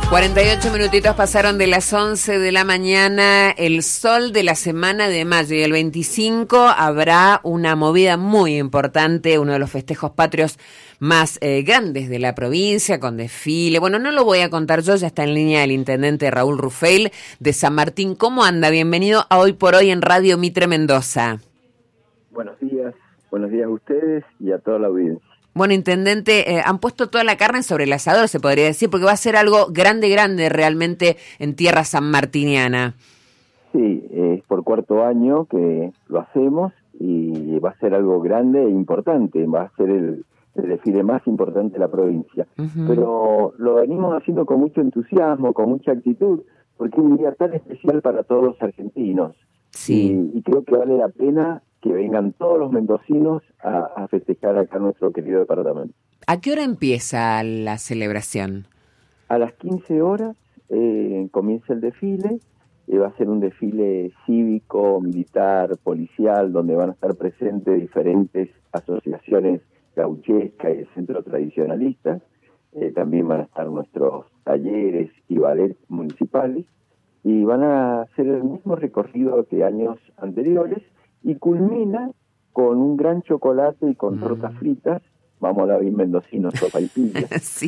48 minutitos pasaron de las 11 de la mañana, el sol de la semana de mayo, y el 25 habrá una movida muy importante, uno de los festejos patrios más grandes de la provincia, con desfile. Bueno, no lo voy a contar yo, ya está en línea el intendente Raúl Rufeil de San Martín. ¿Cómo anda? Bienvenido a Hoy por Hoy en Radio Mitre Mendoza. Buenos días a ustedes y a toda la audiencia. Bueno, intendente, han puesto toda la carne sobre el asador, se podría decir, porque va a ser algo grande realmente en tierra sanmartiniana. Sí, es por cuarto año que lo hacemos y va a ser algo grande e importante, va a ser el desfile más importante de la provincia. Uh-huh. Pero lo venimos haciendo con mucho entusiasmo, con mucha actitud, porque es un día tan especial para todos los argentinos. Sí. Y creo que vale la pena que vengan todos los mendocinos a festejar acá nuestro querido departamento. ¿A qué hora empieza la celebración? A las 15 horas comienza el desfile. Va a ser un desfile cívico, militar, policial, donde van a estar presentes diferentes asociaciones gauchescas y el centro tradicionalista. También van a estar nuestros talleres y ballet municipales. Y van a hacer el mismo recorrido que años anteriores, y culmina con un gran chocolate y con tortas fritas. Vamos a la bien mendocinos, sopaipillas. Sí.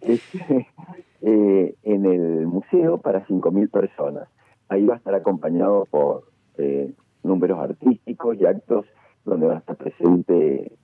En el museo para 5.000 personas. Ahí va a estar acompañado por números artísticos y actos donde van a estar presentes,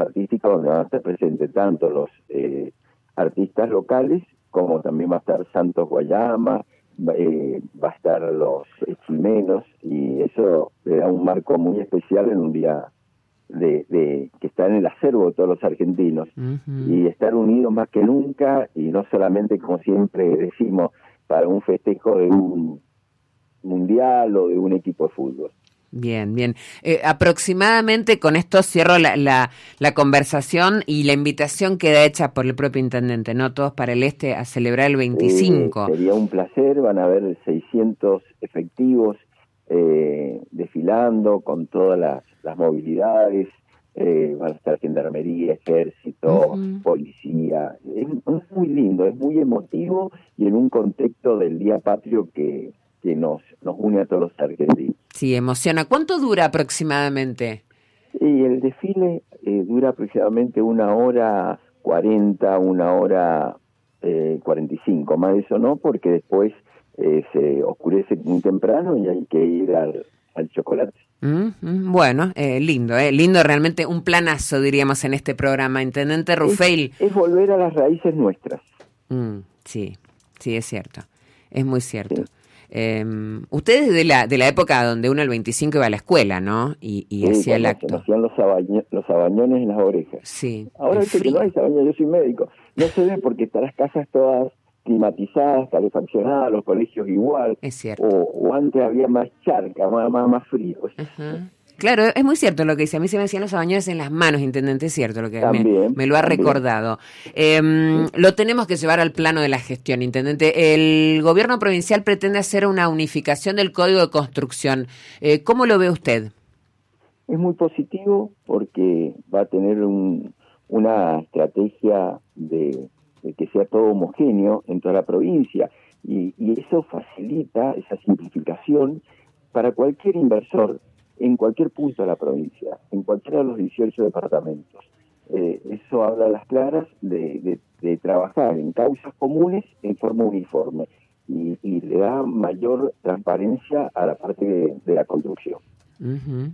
tanto los artistas locales, como también va a estar Santos Guayama, va a estar los chimenos, y eso le da un marco muy especial en un día de que está en el acervo de todos los argentinos. Uh-huh. Y estar unidos más que nunca, y no solamente, como siempre decimos, para un festejo de un mundial o de un equipo de fútbol. Bien. Aproximadamente, con esto cierro la conversación, y la invitación queda hecha por el propio intendente, ¿no? Todos para el este a celebrar el 25. Sería un placer, van a haber 600 efectivos desfilando con todas las movilidades, van a estar gendarmería, ejército, uh-huh, policía. Es muy lindo, es muy emotivo, y en un contexto del Día Patrio que nos une a todos los argentinos. Sí, emociona. ¿Cuánto dura aproximadamente? Y el desfile dura aproximadamente 1:40, 1:45, más de eso no, porque después se oscurece muy temprano y hay que ir al chocolate. Bueno, lindo realmente, un planazo diríamos en este programa, intendente Rufeil. Es volver a las raíces nuestras. Sí, es cierto, es muy cierto. Sí. Ustedes de la época donde uno el 25 iba a la escuela, ¿no? Y hacía el acto. Se hacían los sabañones en las orejas. Sí. Ahora dice que no hay sabañones, yo soy médico. No se ve porque están las casas todas climatizadas, calefaccionadas, los colegios igual. Es cierto. O antes había más charca, más frío. Uh-huh. Claro, es muy cierto lo que dice. A mí se me hacían los sabañones en las manos, intendente, es cierto lo que me lo ha recordado. Lo tenemos que llevar al plano de la gestión, intendente. El gobierno provincial pretende hacer una unificación del Código de Construcción. ¿Cómo lo ve usted? Es muy positivo porque va a tener una estrategia de que sea todo homogéneo en toda la provincia, y eso facilita esa simplificación para cualquier inversor en cualquier punto de la provincia, en cualquiera de los 18 departamentos. Eso habla a las claras de trabajar en causas comunes en forma uniforme, y le da mayor transparencia a la parte de la construcción. Uh-huh.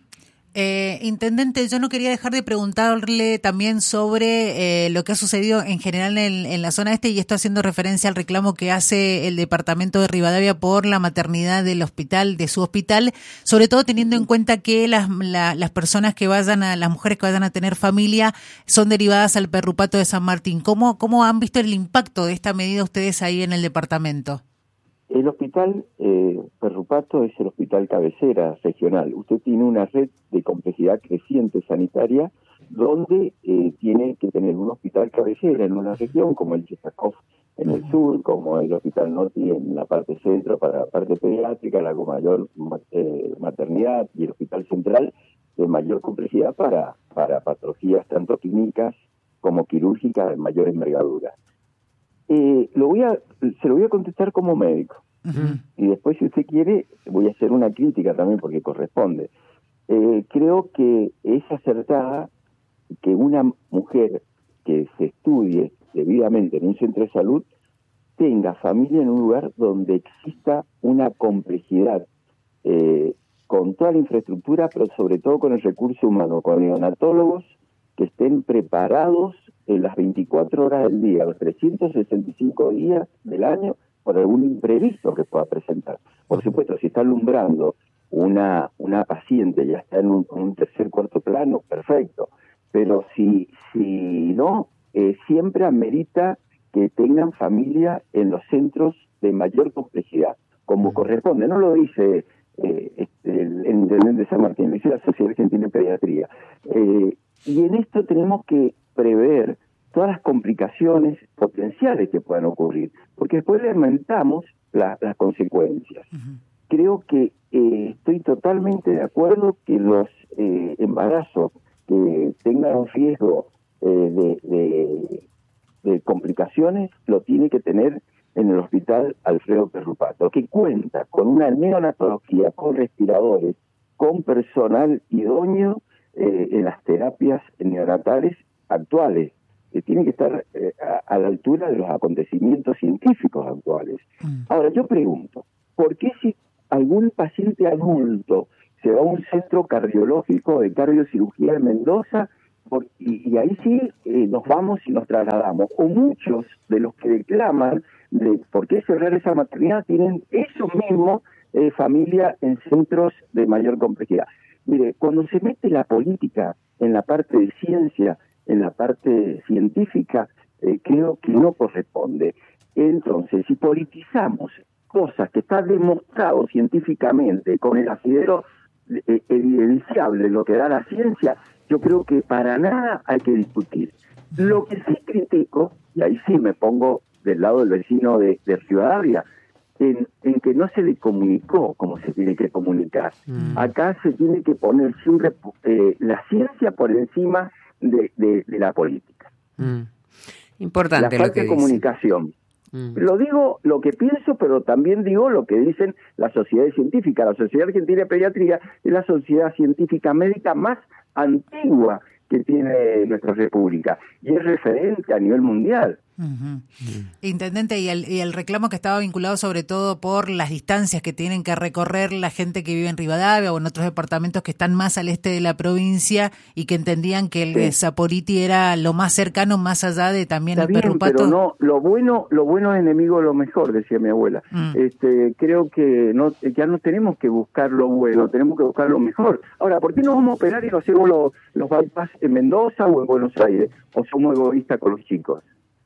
Intendente, yo no quería dejar de preguntarle también sobre lo que ha sucedido en general en la zona este, y esto haciendo referencia al reclamo que hace el departamento de Rivadavia por la maternidad del hospital, de su hospital, sobre todo teniendo en cuenta que las personas que las mujeres que vayan a tener familia son derivadas al Perrupato de San Martín. ¿Cómo han visto el impacto de esta medida ustedes ahí en el departamento? El hospital Perrupato es el hospital cabecera regional. Usted tiene una red de complejidad creciente sanitaria, donde tiene que tener un hospital cabecera en una región, como el Chesakov en el sur, como el Hospital Noti en la parte centro para la parte pediátrica, la mayor maternidad, y el Hospital Central de mayor complejidad para patologías tanto clínicas como quirúrgicas de mayor envergadura. se lo voy a contestar como médico. Y después, si usted quiere, voy a hacer una crítica también porque corresponde. Creo que es acertada que una mujer que se estudie debidamente en un centro de salud tenga familia en un lugar donde exista una complejidad, con toda la infraestructura, pero sobre todo con el recurso humano, con neonatólogos que estén preparados en las 24 horas del día, los 365 días del año, por algún imprevisto que pueda presentar. Por supuesto, si está alumbrando una paciente, ya está en un tercer, cuarto plano, perfecto. Pero si no, siempre amerita que tengan familia en los centros de mayor complejidad, como corresponde. No lo dice el intendente de San Martín, lo dice la Sociedad Argentina de Pediatría. Y en esto tenemos que prever todas las complicaciones potenciales que puedan ocurrir, porque después lamentamos las consecuencias. Creo que estoy totalmente de acuerdo que los embarazos que tengan un riesgo de complicaciones lo tiene que tener en el Hospital Alfredo Perrupato, que cuenta con una neonatología, con respiradores, con personal idóneo en las terapias neonatales actuales, que tiene que estar a la altura de los acontecimientos científicos actuales. Ahora, yo pregunto, ¿por qué si algún paciente adulto se va a un centro cardiológico de cardiocirugía de Mendoza, y ahí sí nos vamos y nos trasladamos? O muchos de los que declaman de por qué cerrar esa maternidad tienen eso mismo, familia en centros de mayor complejidad. Mire, cuando se mete la política en la parte de ciencia, en la parte científica, creo que no corresponde. Entonces, si politizamos cosas que está demostrado científicamente con el asidero evidenciable, lo que da la ciencia, yo creo que para nada hay que discutir. Lo que sí critico, y ahí sí me pongo del lado del vecino de Rivadavia, en que no se le comunicó como se tiene que comunicar. Acá se tiene que poner siempre la ciencia por encima de la política. Importante la lo que falta de comunicación. Lo digo lo que pienso, pero también digo lo que dicen las sociedades científicas. La Sociedad Argentina de Pediatría es la sociedad científica médica más antigua que tiene nuestra república y es referente a nivel mundial. Intendente, y el reclamo que estaba vinculado sobre todo por las distancias que tienen que recorrer la gente que vive en Rivadavia o en otros departamentos que están más al este de la provincia y que entendían que el Saporiti era lo más cercano, más allá de también el Perrupato. Pero no, lo bueno es enemigo de lo mejor, decía mi abuela. Creo que ya no tenemos que buscar lo bueno, tenemos que buscar lo mejor. Ahora, ¿por qué no vamos a operar y no hacemos los bypass en Mendoza o en Buenos Aires? ¿O somos egoístas con los chicos?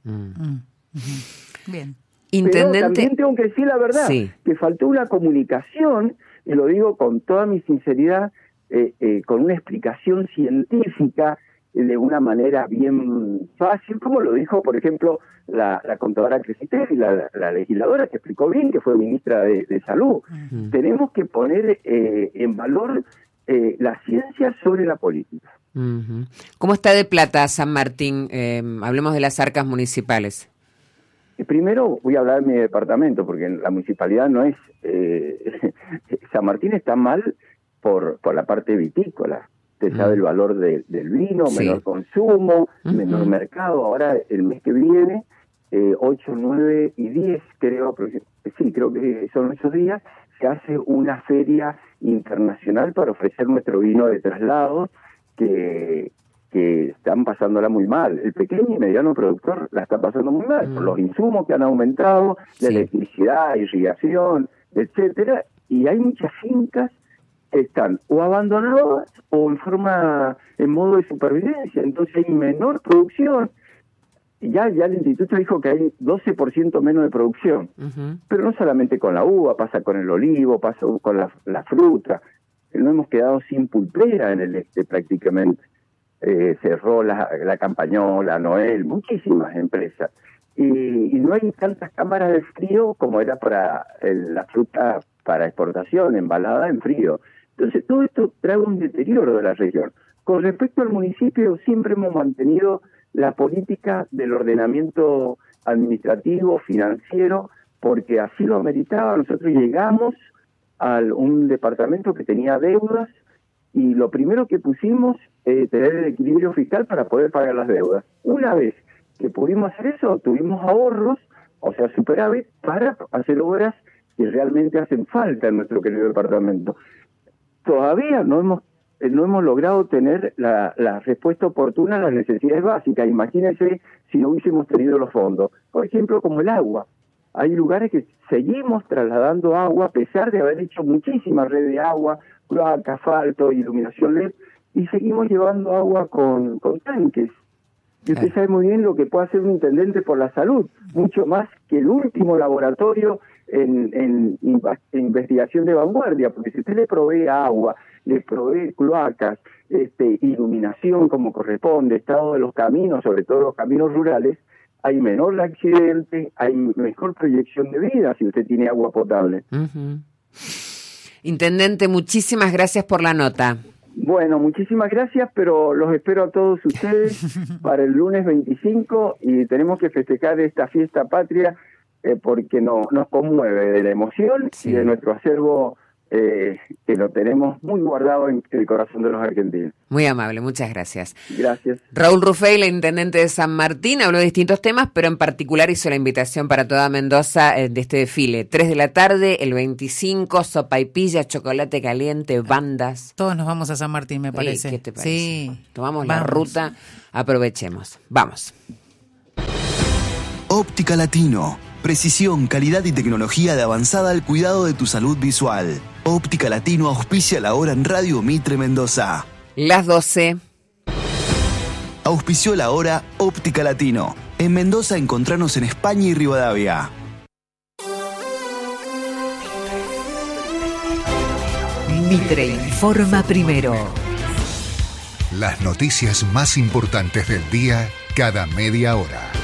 Bien. Intendente. Pero también tengo que decir la verdad, que faltó una comunicación, y lo digo con toda mi sinceridad, con una explicación científica de una manera bien fácil, como lo dijo, por ejemplo, la contadora Crescitelli, la legisladora que explicó bien, que fue ministra de Salud. Tenemos que poner en valor la ciencia sobre la política. ¿Cómo está de plata San Martín? Hablemos de las arcas municipales. Primero voy a hablar de mi departamento, porque la municipalidad no es... San Martín está mal por la parte vitícola. Usted sabe el valor del vino, menor consumo, menor mercado. Ahora, el mes que viene, 8, 9 y 10, creo que son esos días, se hace una feria internacional para ofrecer nuestro vino de traslado, que están pasándola muy mal. El pequeño y mediano productor la está pasando muy mal, por los insumos que han aumentado, la electricidad, irrigación, etcétera, y hay muchas fincas que están o abandonadas o en modo de supervivencia, entonces hay menor producción. Ya el instituto dijo que hay 12% menos de producción, pero no solamente con la uva, pasa con el olivo, pasa con la fruta. No hemos quedado sin pulpera en el este prácticamente. Cerró la Campañola, Noel, muchísimas empresas. Y no hay tantas cámaras de frío como era para la fruta para exportación, embalada en frío. Entonces todo esto trae un deterioro de la región. Con respecto al municipio, siempre hemos mantenido la política del ordenamiento administrativo, financiero, porque así lo ameritaba. Nosotros llegamos a un departamento que tenía deudas y lo primero que pusimos tener el equilibrio fiscal para poder pagar las deudas. Una vez que pudimos hacer eso, tuvimos ahorros, o sea, superávit, para hacer obras que realmente hacen falta en nuestro querido departamento. Todavía no hemos logrado tener la respuesta oportuna a las necesidades básicas. Imagínense si no hubiésemos tenido los fondos. Por ejemplo, como el agua. Hay lugares que seguimos trasladando agua, a pesar de haber hecho muchísimas redes de agua, cloaca, asfalto, iluminación LED, y seguimos llevando agua con tanques. Y usted sabe muy bien lo que puede hacer un intendente por la salud, mucho más que el último laboratorio en investigación de vanguardia, porque si usted le provee agua, le provee cloacas, iluminación como corresponde, estado de los caminos, sobre todo los caminos rurales, hay menor accidente, hay mejor proyección de vida si usted tiene agua potable. Uh-huh. Intendente, muchísimas gracias por la nota. Bueno, muchísimas gracias, pero los espero a todos ustedes para el lunes 25 y tenemos que festejar esta fiesta patria porque nos conmueve de la emoción y de nuestro acervo que lo tenemos muy guardado en el corazón de los argentinos. Muy amable, muchas gracias. Gracias. Raúl Rufey, el intendente de San Martín, habló de distintos temas, pero en particular hizo la invitación para toda Mendoza de este desfile. 3 de la tarde, el 25, sopaipilla, chocolate caliente, bandas. Todos nos vamos a San Martín, me parece. ¿Qué te parece? Sí. Tomamos la ruta, aprovechemos. Vamos. Óptica Latino. Precisión, calidad y tecnología de avanzada al cuidado de tu salud visual. Óptica Latino auspicia la hora en Radio Mitre Mendoza. Las 12. Auspició la hora Óptica Latino. En Mendoza encontranos en España y Rivadavia. Mitre informa primero. Las noticias más importantes del día cada media hora.